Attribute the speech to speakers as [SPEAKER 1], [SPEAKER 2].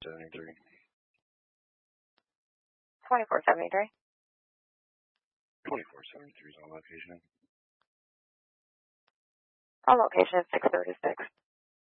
[SPEAKER 1] 2473.
[SPEAKER 2] 2473.
[SPEAKER 1] 2473 is on location.
[SPEAKER 2] On location 636.